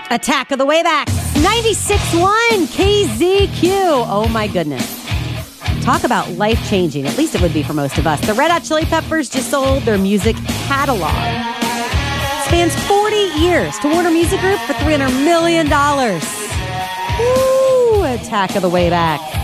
Attack of the Waybacks, 96.1 KZQ. Oh my goodness. Talk about life-changing. At least it would be for most of us. The Red Hot Chili Peppers just sold their music catalog. Spans 40 years to Warner Music Group for $300 million. Woo! Attack of the Waybacks.